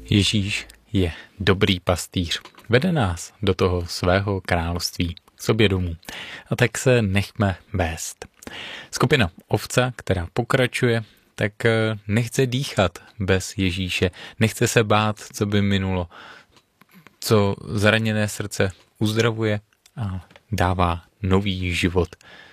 Ježíš je dobrý pastýř. Vede nás do toho svého království, k sobě domů. A tak se nechme vést. Skupina Ovca, která pokračuje, tak nechce dýchat bez Ježíše. Nechce se bát, co by minulo. Co zraněné srdce uzdravuje a dává nový život